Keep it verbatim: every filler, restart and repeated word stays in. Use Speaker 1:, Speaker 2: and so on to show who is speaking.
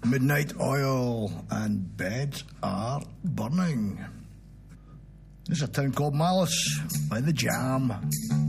Speaker 1: Midnight Oil and Beds Are Burning. This is a tune called Malice by The Jam.